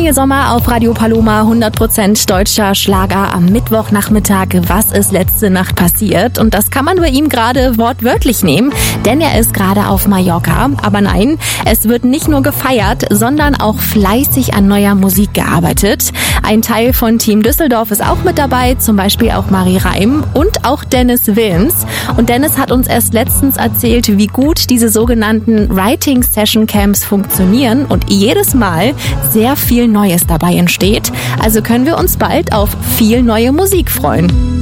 Daniel Sommer auf Radio Paloma, 100% deutscher Schlager am Mittwochnachmittag. Was ist letzte Nacht passiert? Und das kann man bei ihm gerade wortwörtlich nehmen, denn er ist gerade auf Mallorca. Aber nein, es wird nicht nur gefeiert, sondern auch fleißig an neuer Musik gearbeitet. Ein Teil von Team Düsseldorf ist auch mit dabei, zum Beispiel auch Marie Reim und auch Dennis Wilms. Und Dennis hat uns erst letztens erzählt, wie gut diese sogenannten Writing Session Camps funktionieren und jedes Mal sehr viel Neues dabei entsteht. Also können wir uns bald auf viel neue Musik freuen.